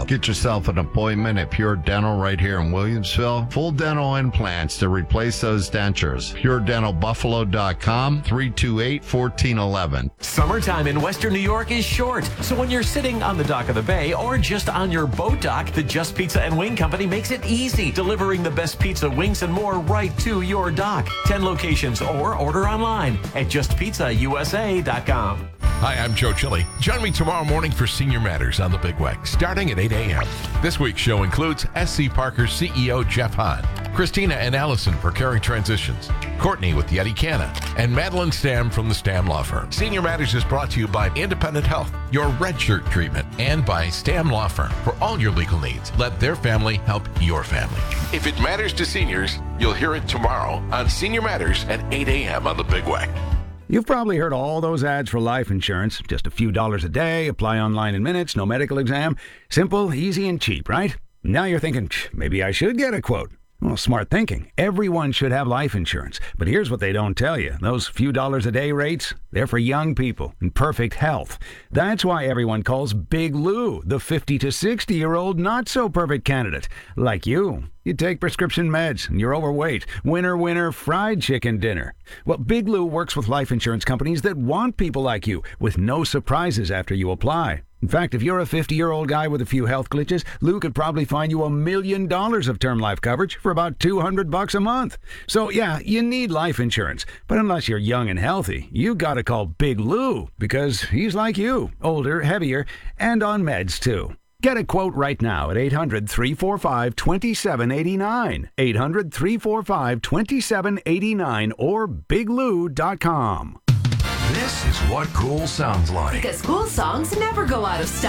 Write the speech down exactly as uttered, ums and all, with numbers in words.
called. Get yourself an appointment at Pure Dental right here in Williamsville. Full dental implants to replace those dentures. pure dental buffalo dot com, three two eight, one four one one. Summertime in Western New York is short, so when you're sitting on the dock of the bay or just on your boat dock, the Just Pizza and Wing Company makes it easy, delivering the best pizza, wings, and more right to your dock. ten locations or order online at just pizza u s a dot com. Hi, I'm Joe Chili. Join me tomorrow morning for Senior Matters on the Big Weck, starting at eight a.m. This week's show includes S C Parker's C E O Jeff Hahn, Christina and Allison for Caring Transitions, Courtney with Yeti Canna, and Madeline Stam from the Stam Law Firm. Senior Matters is brought to you by Independent Health, your red shirt treatment, and by Stam Law Firm. For all your legal needs, let their family help your family. If it matters to seniors, you'll hear it tomorrow on Senior Matters at eight a.m. on the Big Weck. You've probably heard all those ads for life insurance. Just a few dollars a day, apply online in minutes, no medical exam. Simple, easy, and cheap, right? Now you're thinking, maybe I should get a quote. Well, smart thinking. Everyone should have life insurance. But here's what they don't tell you. Those few dollars a day rates, they're for young people in perfect health. That's why everyone calls Big Lou the fifty to sixty-year-old not-so-perfect candidate. Like you. You take prescription meds and you're overweight. Winner, winner, fried chicken dinner. Well, Big Lou works with life insurance companies that want people like you with no surprises after you apply. In fact, if you're a fifty-year-old guy with a few health glitches, Lou could probably find you a million dollars of term life coverage for about two hundred bucks a month. So yeah, you need life insurance. But unless you're young and healthy, you gotta call Big Lou because he's like you, older, heavier, and on meds too. Get a quote right now at eight hundred, three four five, two seven eight nine, eight hundred, three four five, two seven eight nine, or big lou dot com. This is what cool sounds like. Because cool songs never go out of style.